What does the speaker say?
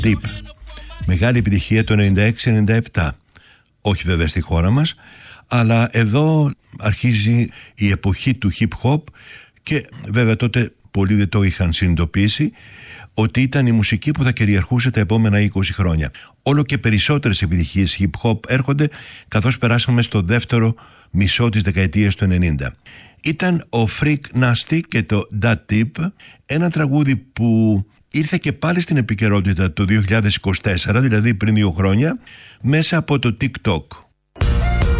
Deep. Μεγάλη επιτυχία το 96-97. Όχι βέβαια στη χώρα μας, αλλά εδώ αρχίζει η εποχή του hip hop και βέβαια τότε πολλοί δεν το είχαν συνειδητοποιήσει ότι ήταν η μουσική που θα κυριαρχούσε τα επόμενα 20 χρόνια. Όλο και περισσότερες επιτυχίες hip hop έρχονται καθώς περάσαμε στο δεύτερο μισό της δεκαετίας του 90. Ήταν ο Freak Nasty και το Dat Deep, ένα τραγούδι που ήρθε και πάλι στην επικαιρότητα το 2024, δηλαδή πριν 2 χρόνια, μέσα από το TikTok.